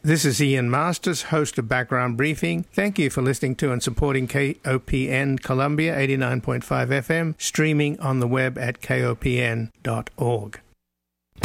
This is Ian Masters, host of Background Briefing. Thank you for listening to and supporting KOPN Columbia 89.5 FM, streaming on the web at kopn.org.